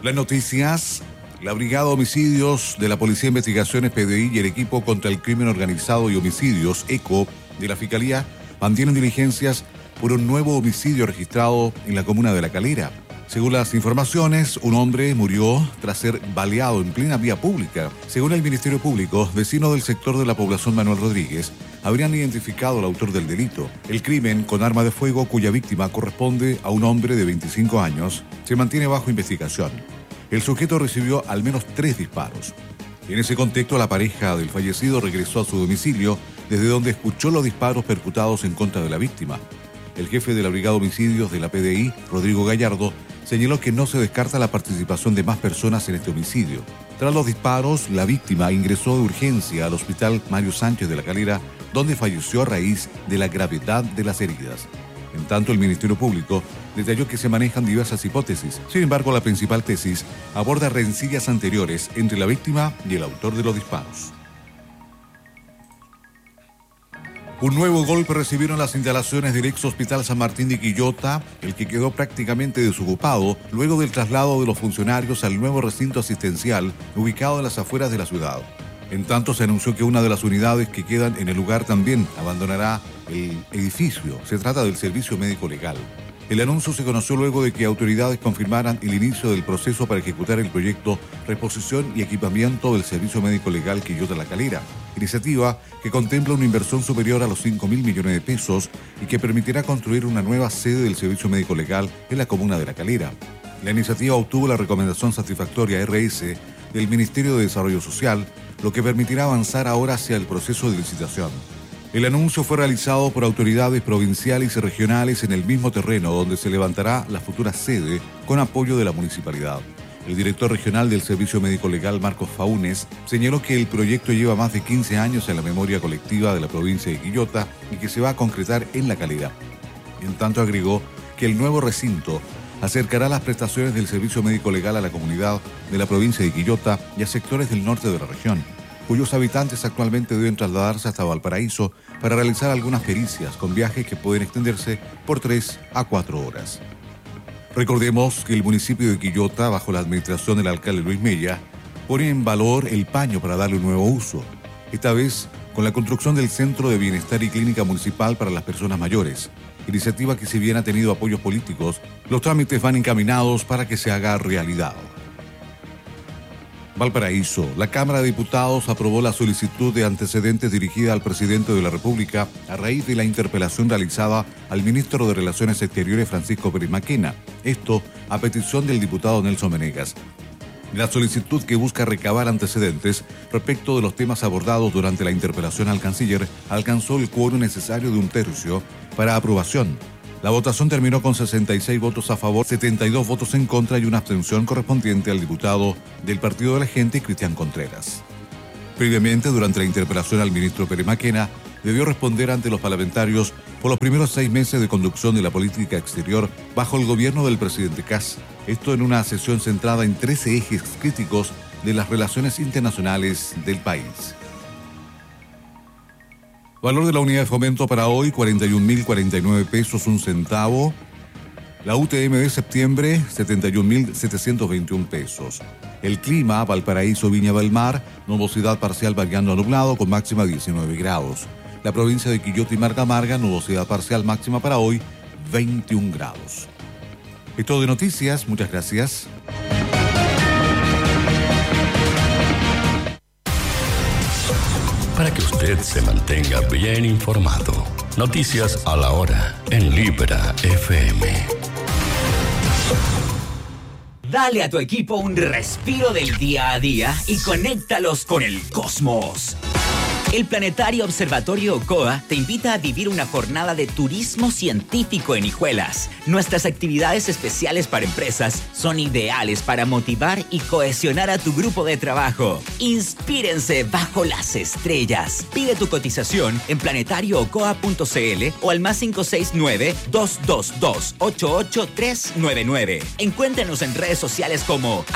Las noticias. La Brigada de Homicidios de la Policía de Investigaciones PDI y el Equipo contra el Crimen Organizado y Homicidios, ECO, de la Fiscalía, mantienen diligencias por un nuevo homicidio registrado en la comuna de La Calera. Según las informaciones, un hombre murió tras ser baleado en plena vía pública. Según el Ministerio Público, vecinos del sector de la población Manuel Rodríguez habrían identificado al autor del delito. El crimen con arma de fuego, cuya víctima corresponde a un hombre de 25 años, se mantiene bajo investigación. El sujeto recibió al menos 3 disparos. En ese contexto, la pareja del fallecido regresó a su domicilio, desde donde escuchó los disparos percutados en contra de la víctima. El jefe de la Brigada de Homicidios de la PDI, Rodrigo Gallardo, señaló que no se descarta la participación de más personas en este homicidio. Tras los disparos, la víctima ingresó de urgencia al Hospital Mario Sánchez de La Calera, donde falleció a raíz de la gravedad de las heridas. En tanto, el Ministerio Público detalló que se manejan diversas hipótesis. Sin embargo, la principal tesis aborda rencillas anteriores entre la víctima y el autor de los disparos. Un nuevo golpe recibieron las instalaciones del ex Hospital San Martín de Quillota, el que quedó prácticamente desocupado luego del traslado de los funcionarios al nuevo recinto asistencial ubicado en las afueras de la ciudad. En tanto, se anunció que una de las unidades que quedan en el lugar también abandonará el edificio. Se trata del Servicio Médico Legal. El anuncio se conoció luego de que autoridades confirmaran el inicio del proceso para ejecutar el proyecto Reposición y Equipamiento del Servicio Médico Legal Quillota La Calera, iniciativa que contempla una inversión superior a los 5.000 millones de pesos y que permitirá construir una nueva sede del Servicio Médico Legal en la comuna de La Calera. La iniciativa obtuvo la recomendación satisfactoria RS del Ministerio de Desarrollo Social, lo que permitirá avanzar ahora hacia el proceso de licitación. El anuncio fue realizado por autoridades provinciales y regionales en el mismo terreno donde se levantará la futura sede con apoyo de la municipalidad. El director regional del Servicio Médico Legal, Marcos Faunes, señaló que el proyecto lleva más de 15 años en la memoria colectiva de la provincia de Quillota y que se va a concretar en La Calera. En tanto, agregó que el nuevo recinto acercará las prestaciones del Servicio Médico Legal a la comunidad de la provincia de Quillota y a sectores del norte de la región, cuyos habitantes actualmente deben trasladarse hasta Valparaíso para realizar algunas pericias con viajes que pueden extenderse por 3 a 4 horas. Recordemos que el municipio de Quillota, bajo la administración del alcalde Luis Mella, pone en valor el paño para darle un nuevo uso, esta vez con la construcción del Centro de Bienestar y Clínica Municipal para las Personas Mayores, iniciativa que, si bien ha tenido apoyos políticos, los trámites van encaminados para que se haga realidad. Valparaíso. La Cámara de Diputados aprobó la solicitud de antecedentes dirigida al presidente de la República a raíz de la interpelación realizada al ministro de Relaciones Exteriores, Francisco Pérez Maquena. Esto a petición del diputado Nelson Venegas. La solicitud, que busca recabar antecedentes respecto de los temas abordados durante la interpelación al canciller, alcanzó el quórum necesario de 1/3 para aprobación. La votación terminó con 66 votos a favor, 72 votos en contra y una abstención correspondiente al diputado del Partido de la Gente, Cristian Contreras. Previamente, durante la interpelación al ministro Pérez Maquena, debió responder ante los parlamentarios por los primeros 6 meses de conducción de la política exterior bajo el gobierno del presidente Kast. Esto en una sesión centrada en 13 ejes críticos de las relaciones internacionales del país. Valor de la unidad de fomento para hoy, 41.049 pesos, 1 centavo. La UTM de septiembre, 71.721 pesos. El clima, Valparaíso, Viña del Mar, nubosidad parcial variando a nublado con máxima 19 grados. La provincia de Quillota y Marga Marga, nubosidad parcial máxima para hoy, 21 grados. Es todo de noticias, muchas gracias. Para que usted se mantenga bien informado. Noticias a la hora en Libra FM. Dale a tu equipo un respiro del día a día y conéctalos con el cosmos. El Planetario Observatorio Ocoa te invita a vivir una jornada de turismo científico en Hijuelas. Nuestras actividades especiales para empresas son ideales para motivar y cohesionar a tu grupo de trabajo. Inspírense bajo las estrellas. Pide tu cotización en planetarioocoa.cl o al +569-222-88399. Encuéntranos en redes sociales como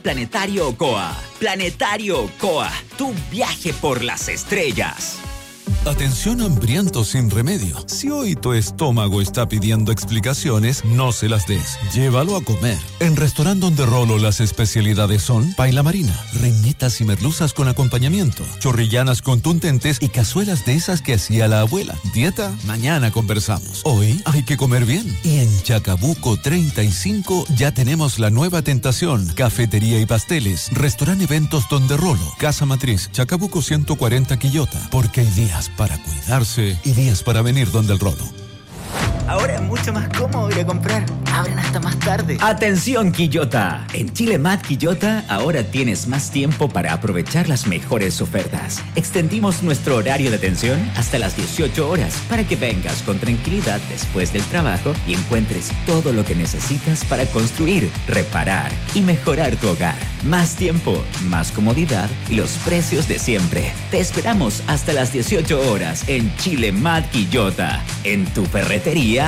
@planetarioocoa. Planetario Ocoa, tu viaje por las estrellas. Atención hambriento sin remedio. Si hoy tu estómago está pidiendo explicaciones, no se las des. Llévalo a comer. En Restaurant Donde Rolo las especialidades son paila marina, reñitas y merluzas con acompañamiento, chorrillanas contundentes y cazuelas de esas que hacía la abuela. ¿Dieta? Mañana conversamos. Hoy hay que comer bien. Y en Chacabuco 35 ya tenemos la nueva tentación. Cafetería y pasteles. Restaurant Eventos Donde Rolo. Casa Matriz, Chacabuco 140 Quillota. Porque hay días para cuidarse y días para venir donde el Rolo. Ahora es mucho más cómodo ir a comprar. Abren hasta más tarde. ¡Atención, Quillota! En Chile Mat Quillota ahora tienes más tiempo para aprovechar las mejores ofertas. Extendimos nuestro horario de atención hasta las 18 horas para que vengas con tranquilidad después del trabajo y encuentres todo lo que necesitas para construir, reparar y mejorar tu hogar. Más tiempo, más comodidad y los precios de siempre. Te esperamos hasta las 18 horas en Chile Mat Quillota. En tu ferretería.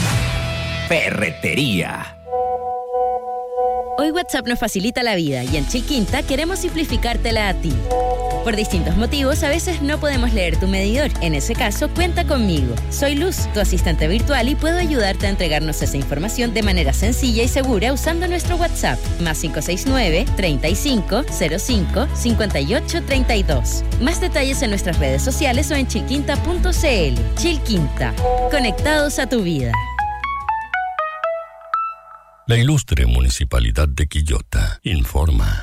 Hoy WhatsApp nos facilita la vida y en Chilquinta queremos simplificártela a ti. Por distintos motivos, a veces no podemos leer tu medidor. En ese caso, cuenta conmigo. Soy Luz, tu asistente virtual, y puedo ayudarte a entregarnos esa información de manera sencilla y segura usando nuestro WhatsApp, más 569-3505-5832. Más detalles en nuestras redes sociales o en chilquinta.cl. Chilquinta, conectados a tu vida. La ilustre Municipalidad de Quillota informa.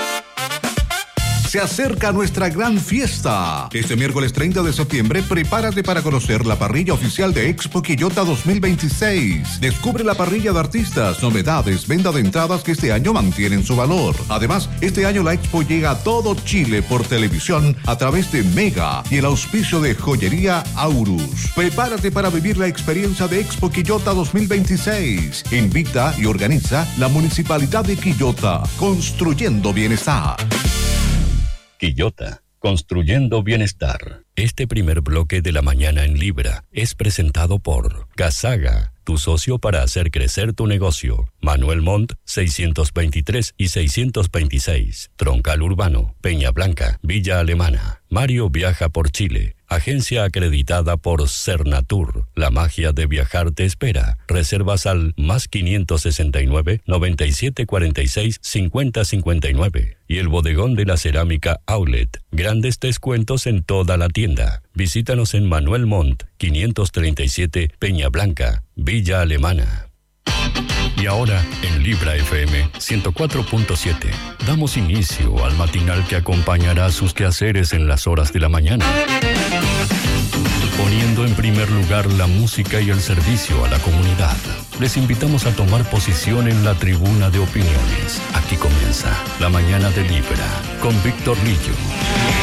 Se acerca nuestra gran fiesta. Este miércoles 30 de septiembre, prepárate para conocer la parrilla oficial de Expo Quillota 2026. Descubre la parrilla de artistas, novedades, venta de entradas que este año mantienen su valor. Además, este año la Expo llega a todo Chile por televisión a través de Mega y el auspicio de Joyería Aurus. Prepárate para vivir la experiencia de Expo Quillota 2026. Invita y organiza la Municipalidad de Quillota, construyendo bienestar. Quillota, construyendo bienestar. Este primer bloque de la mañana en Libra es presentado por Casaga, tu socio para hacer crecer tu negocio. Manuel Montt, 623 y 626. Troncal Urbano, Peña Blanca, Villa Alemana. Mario viaja por Chile. Agencia acreditada por Cernatur. La magia de viajar te espera. Reservas al más 569 9746 5059. Y el bodegón de la cerámica Outlet. Grandes descuentos en toda la tienda. Visítanos en Manuel Montt, 537 Peña Blanca, Villa Alemana. Y ahora, en Libra FM 104.7, damos inicio al matinal que acompañará sus quehaceres en las horas de la mañana. Poniendo en primer lugar la música y el servicio a la comunidad, les invitamos a tomar posición en la tribuna de opiniones. Aquí comienza La Mañana de Libra, con Víctor Lillo.